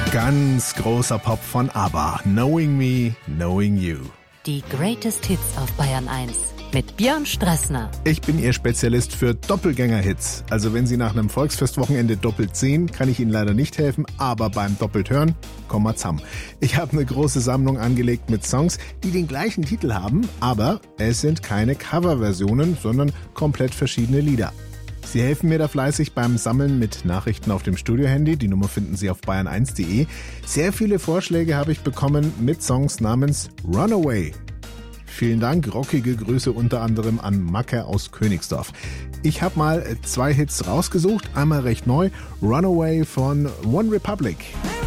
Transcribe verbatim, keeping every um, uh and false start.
Ganz großer Pop von ABBA. Knowing Me, Knowing You. Die Greatest Hits auf Bayern eins mit Björn Strassner. Ich bin Ihr Spezialist für Doppelgänger-Hits. Also wenn Sie nach einem Volksfestwochenende doppelt sehen, kann ich Ihnen leider nicht helfen, aber beim doppelt hören, komm mal zusammen. Ich habe eine große Sammlung angelegt mit Songs, die den gleichen Titel haben, aber es sind keine Coverversionen, sondern komplett verschiedene Lieder. Sie helfen mir da fleißig beim Sammeln mit Nachrichten auf dem Studiohandy. Die Nummer finden Sie auf bayern eins punkt de. Sehr viele Vorschläge habe ich bekommen mit Songs namens Runaway. Vielen Dank, rockige Grüße unter anderem an Macke aus Königsdorf. Ich habe mal zwei Hits rausgesucht, einmal recht neu, Runaway von One Republic.